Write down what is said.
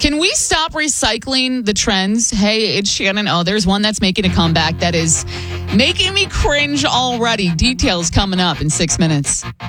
Can we stop recycling the trends? Hey, it's Shannon. Oh, there's one that's making a comeback that is making me cringe already. Details coming up in 6 minutes.